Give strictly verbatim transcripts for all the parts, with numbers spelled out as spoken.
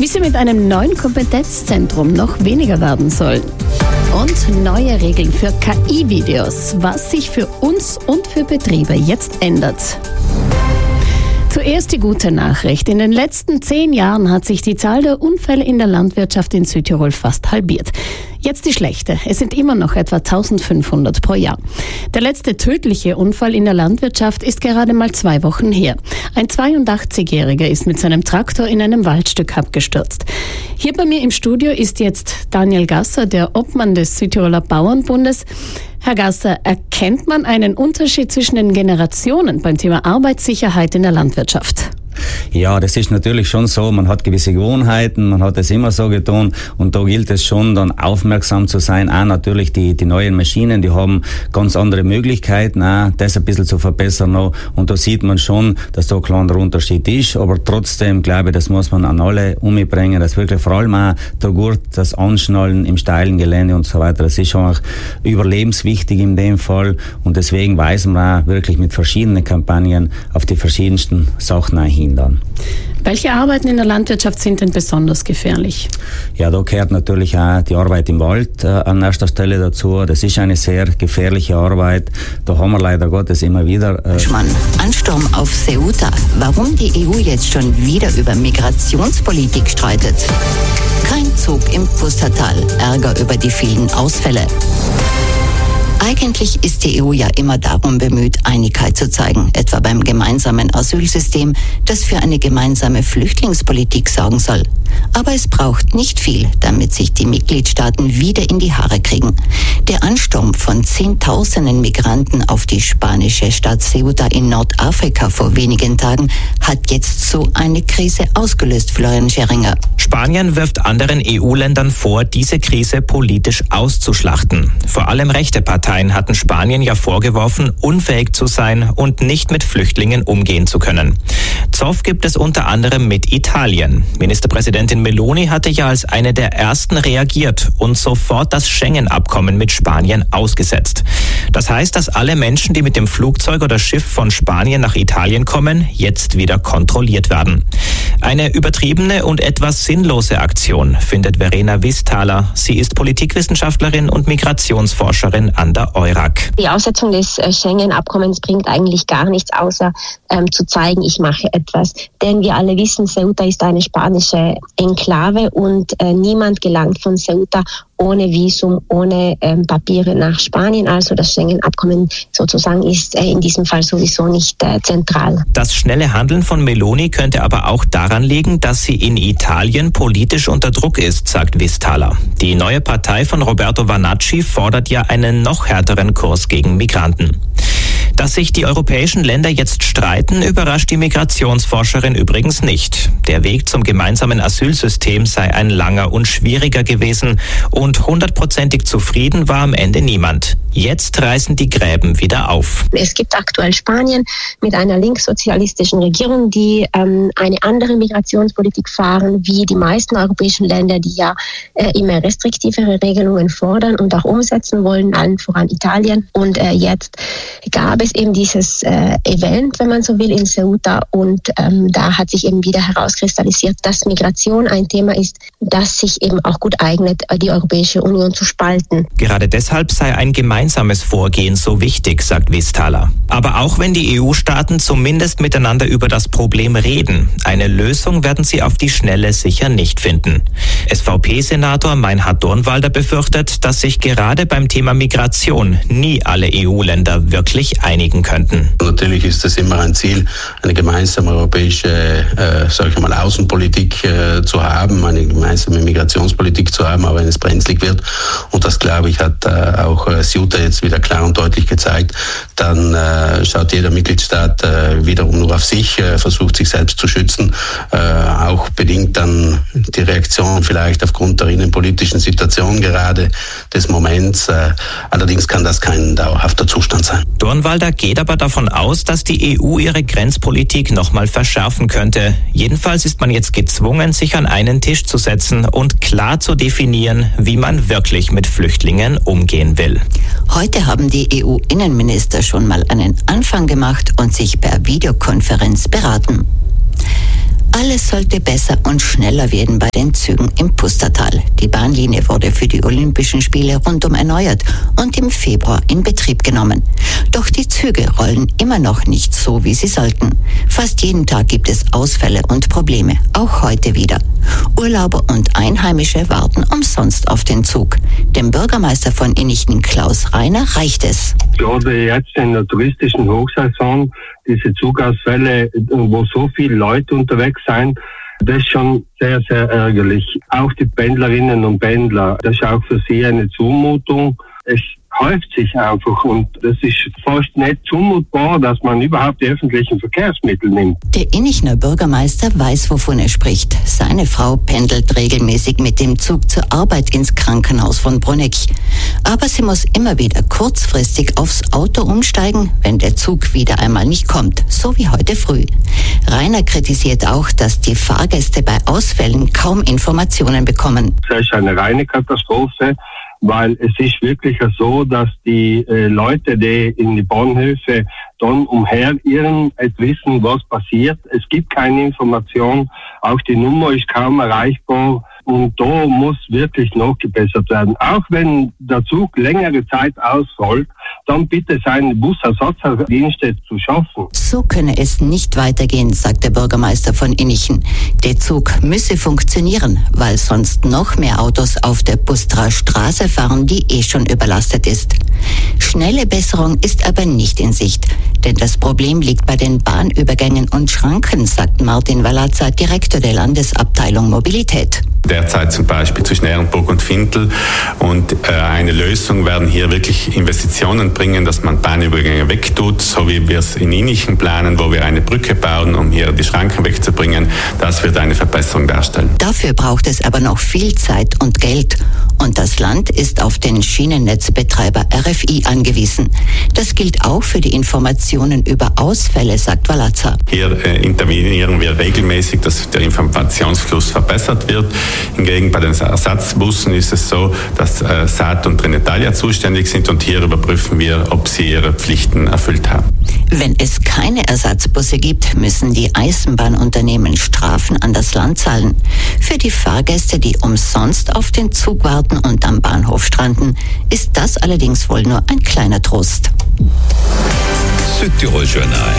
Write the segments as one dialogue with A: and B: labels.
A: wie sie mit einem neuen Kompetenzzentrum noch weniger werden sollen. Und neue Regeln für K I-Videos, was sich für uns und für Betriebe jetzt ändert. Zuerst die gute Nachricht. In den letzten zehn Jahren hat sich die Zahl der Unfälle in der Landwirtschaft in Südtirol fast halbiert. Jetzt die schlechte. Es sind immer noch etwa eintausendfünfhundert pro Jahr. Der letzte tödliche Unfall in der Landwirtschaft ist gerade mal zwei Wochen her. Ein zweiundachtzigjähriger ist mit seinem Traktor in einem Waldstück abgestürzt. Hier bei mir im Studio ist jetzt Daniel Gasser, der Obmann des Südtiroler Bauernbundes. Herr Gasser, erkennt man einen Unterschied zwischen den Generationen beim Thema Arbeitssicherheit in der Landwirtschaft?
B: Ja, das ist natürlich schon so. Man hat gewisse Gewohnheiten, man hat es immer so getan und da gilt es schon, dann aufmerksam zu sein. Auch natürlich die, die neuen Maschinen, die haben ganz andere Möglichkeiten, auch das ein bisschen zu verbessern noch. Und da sieht man schon, dass da ein kleiner Unterschied ist, aber trotzdem glaube ich, das muss man an alle umbringen, dass wirklich vor allem auch der Gurt, das Anschnallen im steilen Gelände und so weiter, das ist schon auch überlebenswichtig in dem Fall und deswegen weisen wir auch wirklich mit verschiedenen Kampagnen auf die verschiedensten Sachen ein hin. Dann.
A: Welche Arbeiten in der Landwirtschaft sind denn besonders gefährlich?
B: Ja, da gehört natürlich auch die Arbeit im Wald äh, an erster Stelle dazu. Das ist eine sehr gefährliche Arbeit. Da haben wir leider Gottes immer wieder...
C: Äh Schmann, Ansturm auf Ceuta. Warum die E U jetzt schon wieder über Migrationspolitik streitet? Kein Zug im Pustertal. Ärger über die vielen Ausfälle. Eigentlich ist die E U ja immer darum bemüht, Einigkeit zu zeigen, etwa beim gemeinsamen Asylsystem, das für eine gemeinsame Flüchtlingspolitik sorgen soll. Aber es braucht nicht viel, damit sich die Mitgliedstaaten wieder in die Haare kriegen. Der Ansturm von Zehntausenden Migranten auf die spanische Stadt Ceuta in Nordafrika vor wenigen Tagen hat jetzt so eine Krise ausgelöst, Florian Scheringer.
D: Spanien wirft anderen E U-Ländern vor, diese Krise politisch auszuschlachten. Vor allem rechte Parteien hatten Spanien ja vorgeworfen, unfähig zu sein und nicht mit Flüchtlingen umgehen zu können. Zoff gibt es unter anderem mit Italien. Ministerpräsidentin Meloni hatte ja als eine der ersten reagiert und sofort das Schengen-Abkommen mit Spanien ausgesetzt. Das heißt, dass alle Menschen, die mit dem Flugzeug oder Schiff von Spanien nach Italien kommen, jetzt wieder kontrolliert werden. Eine übertriebene und etwas sinnlose Aktion, findet Verena Wisthaler. Sie ist Politikwissenschaftlerin und Migrationsforscherin an der EURAG.
E: Die Aussetzung des Schengen-Abkommens bringt eigentlich gar nichts, außer ähm, zu zeigen, ich mache etwas. Denn wir alle wissen, Ceuta ist eine spanische Enklave und äh, niemand gelangt von Ceuta ohne Visum, ohne ähm, Papiere nach Spanien. Also das Schengen-Abkommen sozusagen ist äh, in diesem Fall sowieso nicht äh, zentral.
D: Das schnelle Handeln von Meloni könnte aber auch daran liegen, dass sie in Italien politisch unter Druck ist, sagt Wisthaler. Die neue Partei von Roberto Vannacci fordert ja einen noch härteren Kurs gegen Migranten. Dass sich die europäischen Länder jetzt streiten, überrascht die Migrationsforscherin übrigens nicht. Der Weg zum gemeinsamen Asylsystem sei ein langer und schwieriger gewesen und hundertprozentig zufrieden war am Ende niemand. Jetzt reißen die Gräben wieder auf.
E: Es gibt aktuell Spanien mit einer linkssozialistischen Regierung, die ähm, eine andere Migrationspolitik fahren, wie die meisten europäischen Länder, die ja äh, immer restriktivere Regelungen fordern und auch umsetzen wollen, allen voran Italien. Und äh, jetzt gab es eben dieses äh, Event, wenn man so will, in Ceuta und ähm, da hat sich eben wieder herauskristallisiert, dass Migration ein Thema ist, das sich eben auch gut eignet, die Europäische Union zu spalten.
D: Gerade deshalb sei ein gemeinsames Vorgehen so wichtig, sagt Wisthaler. Aber auch wenn die E U-Staaten zumindest miteinander über das Problem reden, eine Lösung werden sie auf die Schnelle sicher nicht finden. S V P-Senator Meinhard Dornwalder befürchtet, dass sich gerade beim Thema Migration nie alle E U-Länder wirklich einigen könnten.
F: Natürlich ist es immer ein Ziel, eine gemeinsame europäische äh, sag ich mal, Außenpolitik äh, zu haben, eine gemeinsame Migrationspolitik zu haben, aber wenn es brenzlig wird, und das glaube ich hat äh, auch äh, Ceuta jetzt wieder klar und deutlich gezeigt, dann äh, schaut jeder Mitgliedstaat äh, wiederum nur auf sich, äh, versucht sich selbst zu schützen, äh, auch bedingt dann die Reaktion vielleicht aufgrund der innenpolitischen Situation gerade des Moments. Äh, allerdings kann das kein dauerhafter Zustand sein.
D: Dornwalder geht aber davon aus, dass die E U ihre Grenzpolitik nochmal verschärfen könnte. Jedenfalls ist man jetzt gezwungen, sich an einen Tisch zu setzen und klar zu definieren, wie man wirklich mit Flüchtlingen umgehen will.
C: Heute haben die E U-Innenminister schon mal einen Anfang gemacht und sich per Videokonferenz beraten. Alles sollte besser und schneller werden bei den Zügen im Pustertal. Die Bahnlinie wurde für die Olympischen Spiele rundum erneuert und im Februar in Betrieb genommen. Doch die Züge rollen immer noch nicht so, wie sie sollten. Fast jeden Tag gibt es Ausfälle und Probleme, auch heute wieder. Urlauber und Einheimische warten umsonst auf den Zug. Dem Bürgermeister von Innichen, Klaus Reiner, reicht es.
G: Gerade jetzt in der touristischen Hochsaison, diese Zugausfälle, wo so viele Leute unterwegs sind, das ist schon sehr, sehr ärgerlich. Auch die Pendlerinnen und Pendler, das ist auch für sie eine Zumutung. Es häuft sich einfach und das ist fast nicht zumutbar, dass man überhaupt die öffentlichen Verkehrsmittel nimmt.
C: Der Innichener Bürgermeister weiß, wovon er spricht. Seine Frau pendelt regelmäßig mit dem Zug zur Arbeit ins Krankenhaus von Bruneck. Aber sie muss immer wieder kurzfristig aufs Auto umsteigen, wenn der Zug wieder einmal nicht kommt, so wie heute früh. Rainer kritisiert auch, dass die Fahrgäste bei Ausfällen kaum Informationen bekommen.
G: Das ist eine reine Katastrophe, weil es ist wirklich so, dass die äh, Leute, die in die Bahnhöfe dann umherirren, nicht wissen, was passiert. Es gibt keine Information, auch die Nummer ist kaum erreichbar. Und da muss wirklich nachgebessert werden. Auch wenn der Zug längere Zeit ausrollt, dann bitte seine Busersatzdienste zu schaffen.
C: So könne es nicht weitergehen, sagt der Bürgermeister von Innichen. Der Zug müsse funktionieren, weil sonst noch mehr Autos auf der Busterer Straße fahren, die eh schon überlastet ist. Schnelle Besserung ist aber nicht in Sicht, denn das Problem liegt bei den Bahnübergängen und Schranken, sagt Martin Walazza, Direktor der Landesabteilung Mobilität.
H: Derzeit zum Beispiel zwischen Ehrenburg und Findel. Und äh, eine Lösung werden hier wirklich Investitionen bringen, dass man Bahnübergänge wegtut, so wie wir es in Innichen planen, wo wir eine Brücke bauen, um hier die Schranken wegzubringen. Das wird eine Verbesserung darstellen.
C: Dafür braucht es aber noch viel Zeit und Geld. Und das Land ist auf den Schienennetzbetreiber R F I angewiesen. Das gilt auch für die Informationen über Ausfälle, sagt Walazza.
H: Hier äh, intervenieren wir regelmäßig, dass der Informationsfluss verbessert wird. Hingegen bei den Ersatzbussen ist es so, dass äh, S A T und Trenitalia zuständig sind und hier überprüfen wir, ob sie ihre Pflichten erfüllt haben.
C: Wenn es keine Ersatzbusse gibt, müssen die Eisenbahnunternehmen Strafen an das Land zahlen. Für die Fahrgäste, die umsonst auf den Zug warten und am Bahnhof stranden, ist das allerdings wohl nur ein kleiner Trost.
I: Südtirol Journal.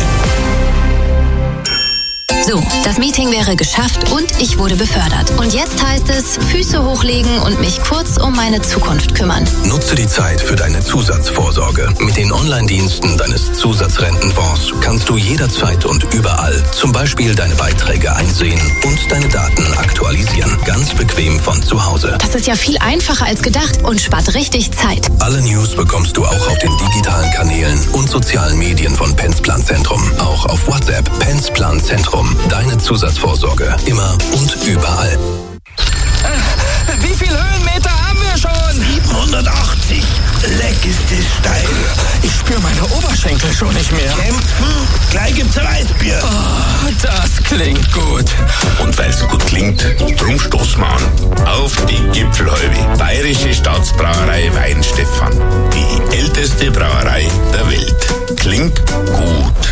J: So, das Meeting wäre geschafft und ich wurde befördert. Und jetzt heißt es, Füße hochlegen und mich kurz um meine Zukunft kümmern.
I: Nutze die Zeit für deine Zusatzvorsorge. Mit den Online-Diensten deines Zusatzrentenfonds kannst du jederzeit und überall zum Beispiel deine Beiträge einsehen und deine Daten aktualisieren. Ganz bequem von zu Hause.
J: Das ist ja viel einfacher als gedacht und spart richtig Zeit.
I: Alle News bekommst du auch auf den digitalen Kanälen und sozialen Medien von Pensplan Zentrum. Auch auf WhatsApp Pensplan Zentrum. Deine Zusatzvorsorge. Immer und überall.
K: Wie viele Höhenmeter haben wir schon?
L: siebenhundertachtzig. Leck ist es steil.
K: Ich spüre meine Oberschenkel schon nicht mehr.
L: Kämpfen? Gleich gibt's Weißbier.
K: Oh, das klingt gut.
L: Und weil's gut klingt, drum stoßen wir an. Auf die Gipfelhalbe. Bayerische Staatsbrauerei Weinstefan. Die älteste Brauerei der Welt. Klingt gut.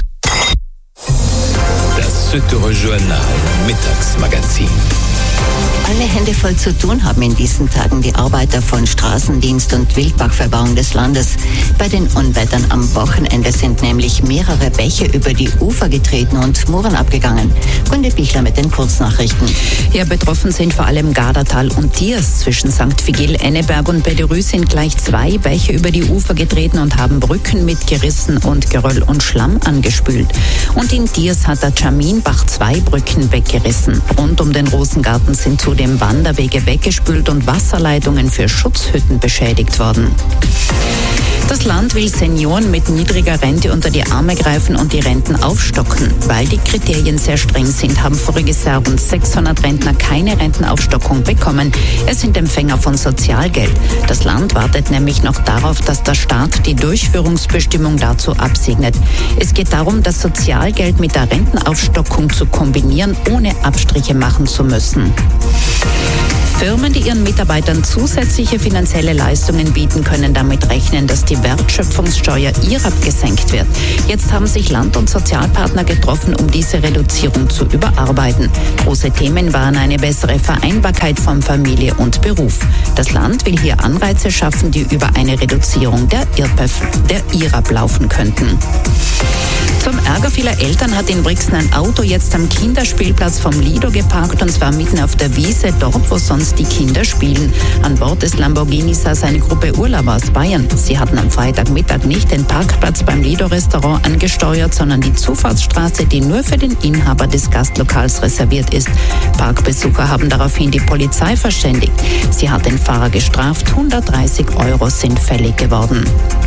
I: Das Südtirol Journal Mittagsmagazin.
C: Alle Hände voll zu tun haben in diesen Tagen die Arbeiter von Straßendienst und Wildbachverbauung des Landes. Bei den Unwettern am Wochenende sind nämlich mehrere Bäche über die Ufer getreten und Muren abgegangen. Gunde Bichler mit den Kurznachrichten.
M: Ja, betroffen sind vor allem Gardatal und Diers. Zwischen Sankt Vigil, Enneberg und Bederü sind gleich zwei Bäche über die Ufer getreten und haben Brücken mitgerissen und Geröll und Schlamm angespült. Und in Diers hat der Tschaminbach zwei Brücken weggerissen. Rund um den Rosengarten sind zudem Wanderwege weggespült und Wasserleitungen für Schutzhütten beschädigt worden. Das Land will Senioren mit niedriger Rente unter die Arme greifen und die Renten aufstocken. Weil die Kriterien sehr streng sind, haben voriges Jahr rund sechshundert Rentner keine Rentenaufstockung bekommen. Es sind Empfänger von Sozialgeld. Das Land wartet nämlich noch darauf, dass der Staat die Durchführungsbestimmung dazu absegnet. Es geht darum, das Sozialgeld mit der Rentenaufstockung zu kombinieren, ohne Abstriche machen zu müssen. Firmen, die ihren Mitarbeitern zusätzliche finanzielle Leistungen bieten, können damit rechnen, dass die Wertschöpfungssteuer I R A P gesenkt wird. Jetzt haben sich Land- und Sozialpartner getroffen, um diese Reduzierung zu überarbeiten. Große Themen waren eine bessere Vereinbarkeit von Familie und Beruf. Das Land will hier Anreize schaffen, die über eine Reduzierung der I R A P laufen könnten. Zum Ärger vieler Eltern hat in Brixen ein Auto jetzt am Kinderspielplatz vom Lido geparkt, und zwar mitten auf der Wiese, dort wo sonst die Kinder spielen. An Bord des Lamborghini saß eine Gruppe Urlauber aus Bayern. Sie hatten am Freitagmittag nicht den Parkplatz beim Lido-Restaurant angesteuert, sondern die Zufahrtsstraße, die nur für den Inhaber des Gastlokals reserviert ist. Parkbesucher haben daraufhin die Polizei verständigt. Sie hat den Fahrer gestraft, hundertdreißig Euro sind fällig geworden.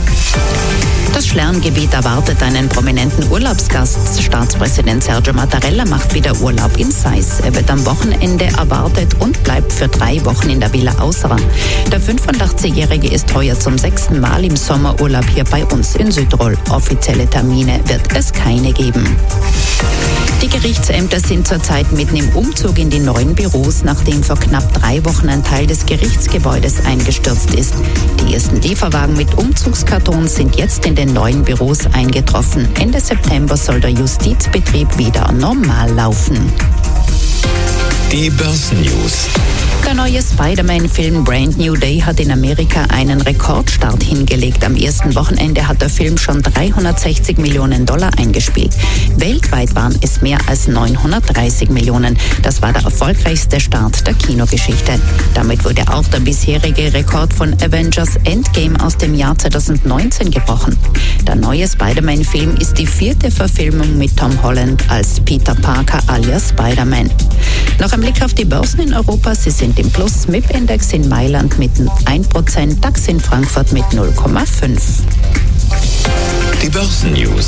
M: Das Schlerngebiet erwartet einen prominenten Urlaubsgast. Staatspräsident Sergio Mattarella macht wieder Urlaub in Sais. Er wird am Wochenende erwartet und bleibt für drei Wochen in der Villa Ausserrang. Der fünfundachtzigjährige ist heuer zum sechsten Mal im Sommerurlaub hier bei uns in Südtirol. Offizielle Termine wird es keine geben. Die Gerichtsämter sind zurzeit mitten im Umzug in die neuen Büros, nachdem vor knapp drei Wochen ein Teil des Gerichtsgebäudes eingestürzt ist. Die ersten Lieferwagen mit Umzugskartons sind jetzt in den neuen Büros eingetroffen. Ende September soll der Justizbetrieb wieder normal laufen.
I: Die Börsennews.
M: Der neue Spider-Man-Film Brand New Day hat in Amerika einen Rekordstart hingelegt. Am ersten Wochenende hat der Film schon dreihundertsechzig Millionen Dollar eingespielt. Weltweit waren es mehr als neunhundertdreißig Millionen. Das war der erfolgreichste Start der Kinogeschichte. Damit wurde auch der bisherige Rekord von Avengers Endgame aus dem Jahr zweitausendneunzehn gebrochen. Der neue Spider-Man-Film ist die vierte Verfilmung mit Tom Holland als Peter Parker alias Spider-Man. Noch ein Blick auf die Börsen in Europa. Sie sind im Plus. M I P-Index in Mailand mit ein Prozent, DAX in Frankfurt mit null Komma fünf.
I: Die Börsennews.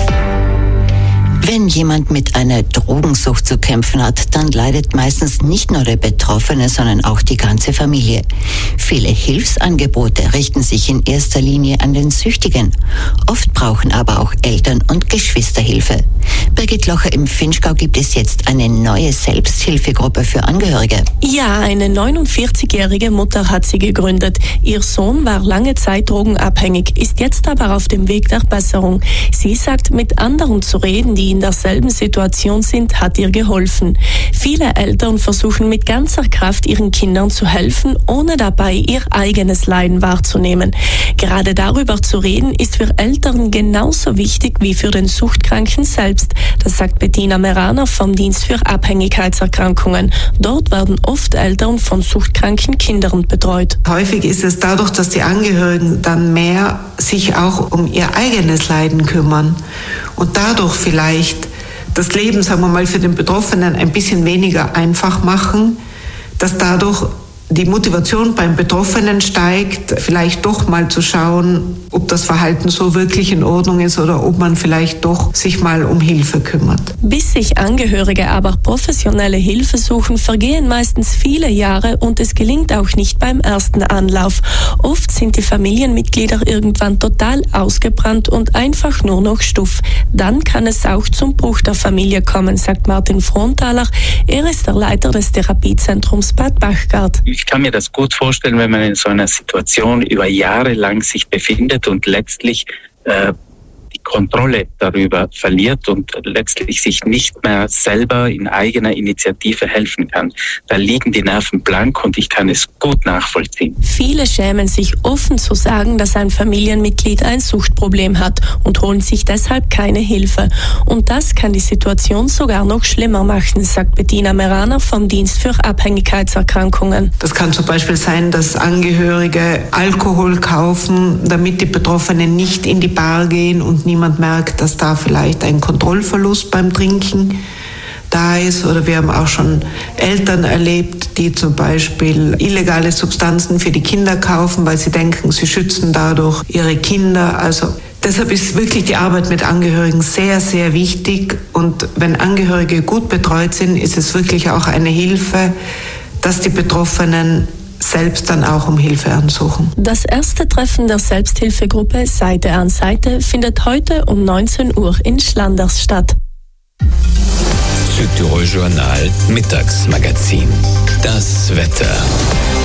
C: Wenn jemand mit einer Drogensucht zu kämpfen hat, dann leidet meistens nicht nur der Betroffene, sondern auch die ganze Familie. Viele Hilfsangebote richten sich in erster Linie an den Süchtigen. Oft brauchen aber auch Eltern und Geschwister Hilfe. Birgit Locher, im Vinschgau gibt es jetzt eine neue Selbsthilfegruppe für Angehörige.
N: Ja, eine neunundvierzigjährige Mutter hat sie gegründet. Ihr Sohn war lange Zeit drogenabhängig, ist jetzt aber auf dem Weg der Besserung. Sie sagt, mit anderen zu reden, die in derselben Situation sind, hat ihr geholfen. Viele Eltern versuchen mit ganzer Kraft ihren Kindern zu helfen, ohne dabei ihr eigenes Leiden wahrzunehmen. Gerade darüber zu reden, ist für Eltern genauso wichtig wie für den Suchtkranken selbst. Das sagt Bettina Meraner vom Dienst für Abhängigkeitserkrankungen. Dort werden oft Eltern von suchtkranken Kindern betreut.
O: Häufig ist es dadurch, dass die Angehörigen dann mehr sich auch um ihr eigenes Leiden kümmern und dadurch vielleicht das Leben, sagen wir mal, für den Betroffenen ein bisschen weniger einfach machen, dass dadurch die Motivation beim Betroffenen steigt, vielleicht doch mal zu schauen, ob das Verhalten so wirklich in Ordnung ist oder ob man vielleicht doch sich mal um Hilfe kümmert.
N: Bis sich Angehörige aber professionelle Hilfe suchen, vergehen meistens viele Jahre und es gelingt auch nicht beim ersten Anlauf. Oft sind die Familienmitglieder irgendwann total ausgebrannt und einfach nur noch stuff. Dann kann es auch zum Bruch der Familie kommen, sagt Martin Fronthaler. Er ist der Leiter des Therapiezentrums Bad Bachgart.
P: Ich kann mir das gut vorstellen, wenn man in so einer Situation über Jahre lang sich befindet und letztlich äh, die Kontrolle darüber verliert und letztlich sich nicht mehr selber in eigener Initiative helfen kann. Da liegen die Nerven blank und ich kann es gut nachvollziehen.
N: Viele schämen sich offen zu sagen, dass ein Familienmitglied ein Suchtproblem hat und holen sich deshalb keine Hilfe. Und das kann die Situation sogar noch schlimmer machen, sagt Bettina Meraner vom Dienst für Abhängigkeitserkrankungen.
O: Das kann zum Beispiel sein, dass Angehörige Alkohol kaufen, damit die Betroffenen nicht in die Bar gehen und niemand merkt, dass da vielleicht ein Kontrollverlust beim Trinken da ist. Oder wir haben auch schon Eltern erlebt, die zum Beispiel illegale Substanzen für die Kinder kaufen, weil sie denken, sie schützen dadurch ihre Kinder. Also deshalb ist wirklich die Arbeit mit Angehörigen sehr, sehr wichtig. Und wenn Angehörige gut betreut sind, ist es wirklich auch eine Hilfe, dass die Betroffenen selbst dann auch um Hilfe ansuchen.
N: Das erste Treffen der Selbsthilfegruppe Seite an Seite findet heute um neunzehn Uhr in Schlanders statt.
I: Südtirol Journal Mittagsmagazin. Das Wetter.